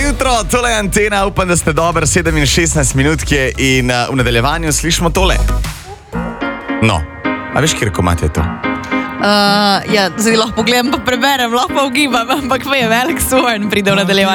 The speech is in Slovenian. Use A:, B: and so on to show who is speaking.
A: jutro, tole je Antena, upam, da ste dobro, 7 in 16 minut je in v nadaljevanju slišimo tole. No, a veš, kjer komat je to?
B: Ja, zdaj lahko pogledam pa preberem, lahko pa ugibam, ampak vem, Alex Warren pride v nadaljevanju.